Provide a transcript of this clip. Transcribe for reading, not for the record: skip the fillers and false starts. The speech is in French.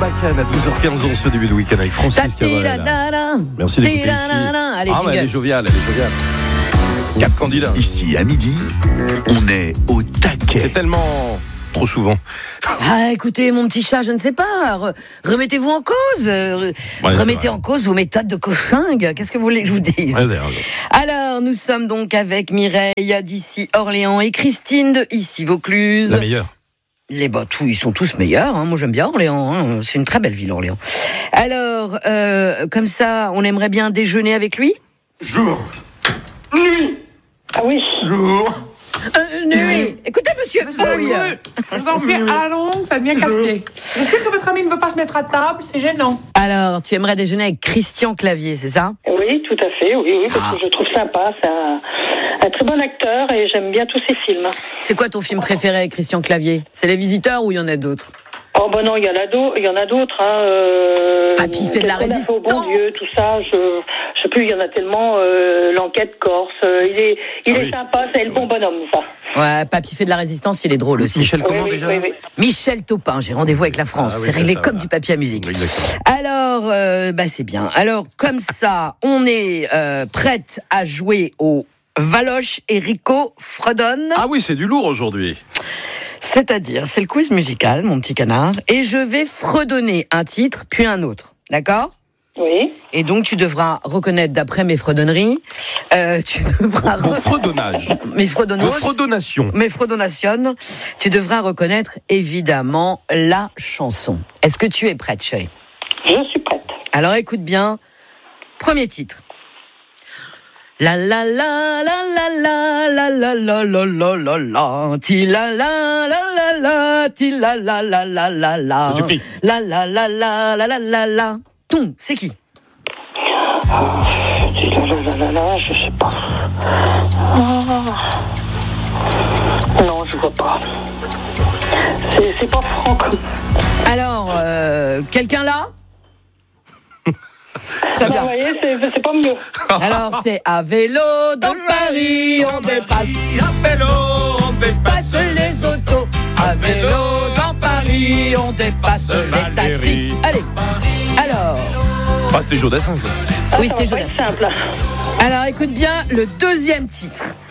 Sarbacane à 12h15 en ce début de week-end avec Francis Cabrel. Merci d'écouter ici. Allez, elle est joviale, elle est joviale. 4 candidats. Ici, à midi, on est au taquet. C'est tellement... trop souvent. Ah, écoutez, mon petit chat, je ne sais pas. Remettez-vous en cause. Remettez en cause vos méthodes de coching. Qu'est-ce que vous voulez que je vous dise ? Alors, nous sommes donc avec Mireille d'ici Orléans et Christine de ici Vaucluse. La meilleure. Ils sont tous meilleurs. Moi, j'aime bien Orléans. C'est une très belle ville, Orléans. Alors, comme ça, on aimerait bien déjeuner avec lui ? Jour. Nuit. Ah oui. Jour. Nuit. Écoutez, monsieur. Je vous en prie, à la longue, ça devient casse-pied. Je sais que votre ami ne veut pas se mettre à table, c'est gênant. Alors, tu aimerais déjeuner avec Christian Clavier, c'est ça ? Oui, tout à fait, oui, parce que je le trouve sympa. C'est un très bon acteur et j'aime bien tous ses films. C'est quoi ton film préféré avec Christian Clavier ? C'est Les Visiteurs ou il y en a d'autres ? Oh ben non, il y en a d'autres. Papy fait de la résistance. Au bon Dieu, tout ça, je sais plus, il y en a tellement. L'enquête corse, il est sympa, c'est le bon bonhomme, ça. Ouais, Papy fait de la résistance, il est drôle aussi. Michel comment déjà ? Oui. Michel Taupin, j'ai rendez-vous avec la France. C'est réglé comme du papier à musique. Exactement. Alors, c'est bien. Alors, comme ça, on est prête à jouer au Valoche et Rico fredonne. Ah oui, c'est du lourd aujourd'hui. C'est-à-dire, c'est le quiz musical, mon petit canard, et je vais fredonner un titre, puis un autre. D'accord ? Oui. Et donc, tu devras reconnaître, d'après mes fredonneries, Mon fredonnage. Mes fredonnos. Fredonnation. Mes fredonations. Tu devras reconnaître, évidemment, la chanson. Est-ce que tu es prête, chérie ? Je suis prête. Alors, écoute bien. Premier titre. La la la la la la la la la la la la ti la la la la la ti la la la la la la Ça suffit. la la la la la la la la. Ton, c'est qui ? Je sais pas. Non, je vois pas. C'est pas Franck. Alors, quelqu'un là ? Très bien. Vous voyez, c'est pas mieux. Alors c'est à vélo dans Paris, on dépasse. À vélo, on Passe les autos. À vélo dans Paris, on dépasse les taxis. Allez. Alors. Ah, c'était Jodassin, ça. Oui, c'était Ça va pas Jodassin. être simple. Alors écoute bien le deuxième titre.